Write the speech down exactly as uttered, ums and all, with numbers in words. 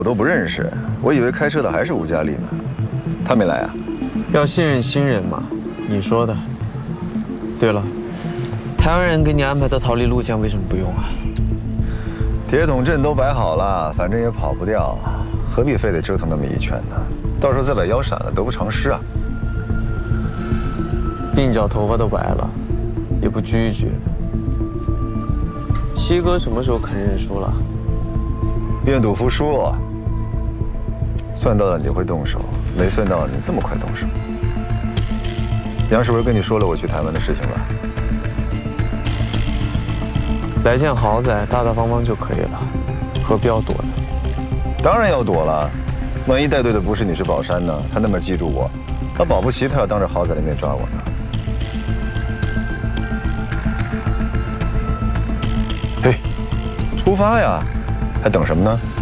我都不认识，我以为开车的还是吴佳丽呢。他没来啊？ 要信任新人嘛，你说的。对了，台湾人给你安排的逃离路线为什么不用啊？ 铁桶阵都摆好了，反正也跑不掉，何必非得折腾那么一圈呢？到时候再把腰闪了，得不偿失啊。 鬓角头发都白了，也不拘一拘。七哥什么时候肯认输了？ 愿赌服输。算到了你就会动手，没算到你这么快动手。杨是不是跟你说了我去台湾的事情了？ 来件豪仔，大大方方就可以了，何必要躲呢？ 当然要躲了，万一带队的不是你是宝山呢？他那么嫉妒我，他保不齐他要当着豪仔的面抓我呢。嘿，出发呀，还等什么呢？